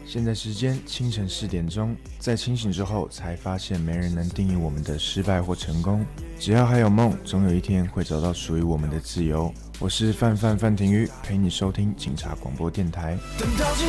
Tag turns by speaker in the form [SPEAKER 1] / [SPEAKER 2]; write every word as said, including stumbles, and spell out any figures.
[SPEAKER 1] 现在时间清晨四点钟，在清醒之后才发现没人能定义我们的失败或成功，只要还有梦，总有一天会找到属于我们的自由。我是范范范廷瑜，陪你收听警察广播电台。